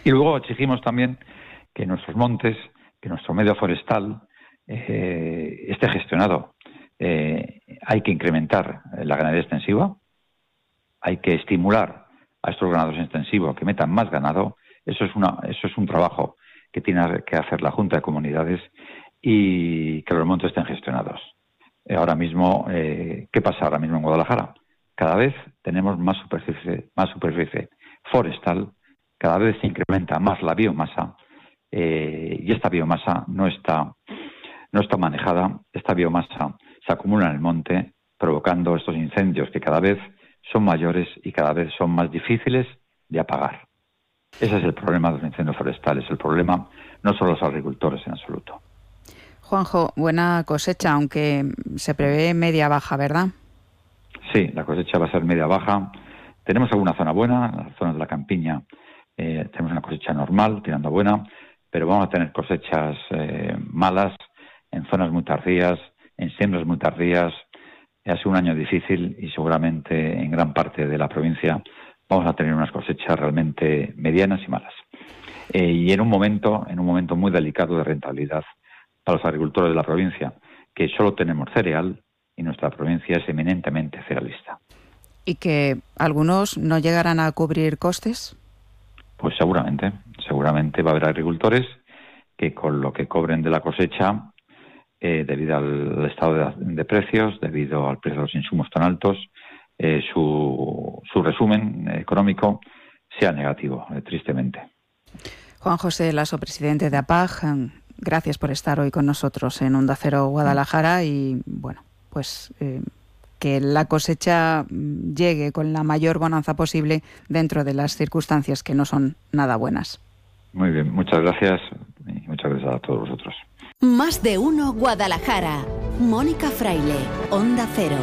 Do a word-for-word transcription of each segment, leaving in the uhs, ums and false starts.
Y luego exigimos también que nuestros montes, que nuestro medio forestal eh, esté gestionado. Eh, hay que incrementar la ganadería extensiva, hay que estimular a estos ganaderos extensivos que metan más ganado. Eso es una, eso es un trabajo que tiene que hacer la Junta de Comunidades y que los montes estén gestionados. Eh, ahora mismo, eh, ¿qué pasa ahora mismo en Guadalajara? Cada vez tenemos más superficie, más superficie forestal, cada vez se incrementa más la biomasa eh, y esta biomasa no está, no está manejada. Esta biomasa se acumula en el monte, provocando estos incendios que cada vez son mayores y cada vez son más difíciles de apagar. Ese es el problema de los incendios forestales. El problema no son los agricultores en absoluto. Juanjo, buena cosecha, aunque se prevé media-baja, ¿verdad? Sí, la cosecha va a ser media-baja. Tenemos alguna zona buena, en las zonas de la campiña eh, tenemos una cosecha normal, tirando buena, pero vamos a tener cosechas eh, malas en zonas muy tardías, en siembras muy tardías. Ha sido un año difícil y seguramente en gran parte de la provincia vamos a tener unas cosechas realmente medianas y malas. Eh, y en un momento, en un momento muy delicado de rentabilidad para los agricultores de la provincia, que solo tenemos cereal y nuestra provincia es eminentemente cerealista. ¿Y que algunos no llegarán a cubrir costes? Pues seguramente, seguramente va a haber agricultores que con lo que cobren de la cosecha, eh, debido al estado de, de precios, debido al precio de los insumos tan altos, eh, su, su resumen económico sea negativo, eh, tristemente. Juan José Laso, presidente de A P A G, gracias por estar hoy con nosotros en Onda Cero Guadalajara y, bueno, pues eh, que la cosecha llegue con la mayor bonanza posible dentro de las circunstancias que no son nada buenas. Muy bien, muchas gracias y muchas gracias a todos vosotros. Más de uno Guadalajara. Mónica Fraile, Onda Cero.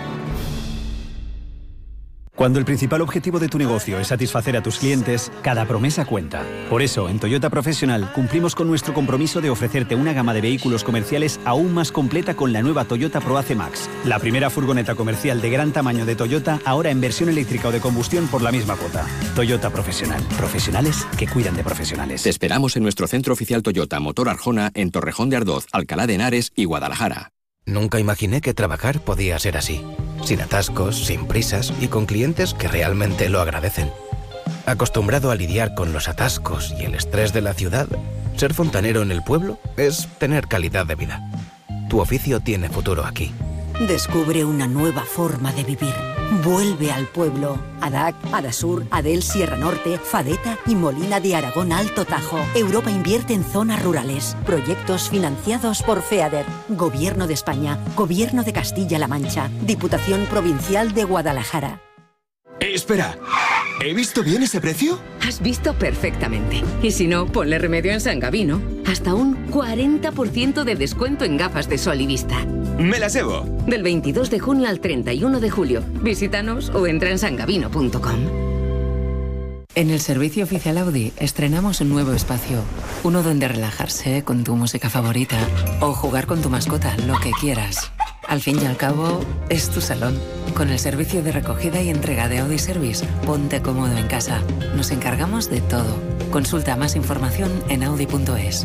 Cuando el principal objetivo de tu negocio es satisfacer a tus clientes, cada promesa cuenta. Por eso, en Toyota Professional cumplimos con nuestro compromiso de ofrecerte una gama de vehículos comerciales aún más completa con la nueva Toyota ProAce Max, la primera furgoneta comercial de gran tamaño de Toyota, ahora en versión eléctrica o de combustión por la misma cuota. Toyota Professional. Profesionales que cuidan de profesionales. Te esperamos en nuestro centro oficial Toyota Motor Arjona en Torrejón de Ardoz, Alcalá de Henares y Guadalajara. Nunca imaginé que trabajar podía ser así. Sin atascos, sin prisas y con clientes que realmente lo agradecen. Acostumbrado a lidiar con los atascos y el estrés de la ciudad, ser fontanero en el pueblo es tener calidad de vida. Tu oficio tiene futuro aquí. Descubre una nueva forma de vivir. Vuelve al pueblo. Adac, Adasur, Adel Sierra Norte, Fadeta y Molina de Aragón Alto Tajo. Europa invierte en zonas rurales. Proyectos financiados por FEADER. Gobierno de España. Gobierno de Castilla-La Mancha. Diputación Provincial de Guadalajara. Eh, espera, ¿he visto bien ese precio? Has visto perfectamente. Y si no, ponle remedio en San Gabino. Hasta un cuarenta por ciento de descuento en gafas de sol y vista. ¡Me las llevo! Del veintidós de junio al treinta y uno de julio. Visítanos o entra en sangabino punto com. En el servicio oficial Audi estrenamos un nuevo espacio. Uno donde relajarse con tu música favorita o jugar con tu mascota, lo que quieras. Al fin y al cabo, es tu salón. Con el servicio de recogida y entrega de Audi Service, ponte cómodo en casa. Nos encargamos de todo. Consulta más información en audi punto es.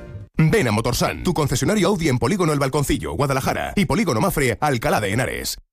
Ven a Motorsan, tu concesionario Audi en Polígono El Balconcillo, Guadalajara, y Polígono Mafre, Alcalá de Henares.